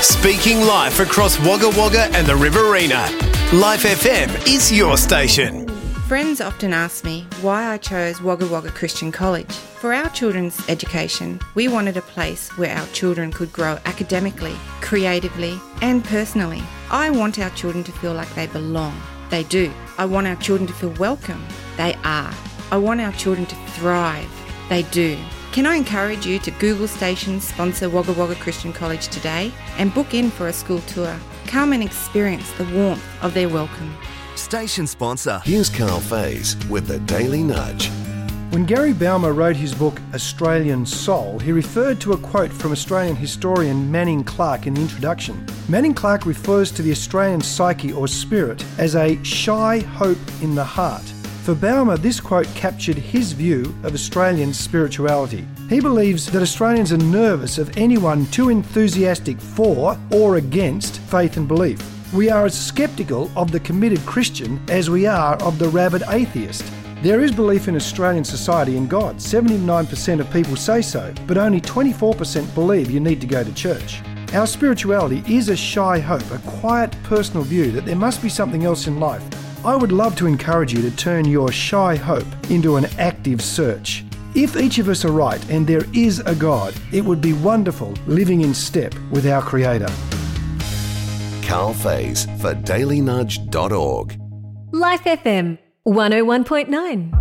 Speaking live across Wagga Wagga and the Riverina. Life FM is your station. Friends often ask me why I chose Wagga Wagga Christian College. For our children's education, we wanted a place where our children could grow academically, creatively, and personally. I want our children to feel like they belong. They do. I want our children to feel welcome. They are. I want our children to thrive. They do. Can I encourage you to Google stations sponsor Wagga Wagga Christian College today and book in for a school tour? Come and experience the warmth of their welcome. Station sponsor. Here's Carl Faze with the Daily Nudge. When Gary Baumer wrote his book Australian Soul, he referred to a quote from Australian historian Manning Clark in the introduction. Manning Clark refers to the Australian psyche or spirit as a shy hope in the heart. For Baumer, this quote captured his view of Australian spirituality. He believes that Australians are nervous of anyone too enthusiastic for or against faith and belief. We are as sceptical of the committed Christian as we are of the rabid atheist. There is belief in Australian society in God. 79% of people say so, but only 24% believe you need to go to church. Our spirituality is a shy hope, a quiet personal view that there must be something else in life. I would love to encourage you to turn your shy hope into an active search. If each of us are right and there is a God, it would be wonderful living in step with our Creator. Carl Faze for dailynudge.org. Life FM 101.9.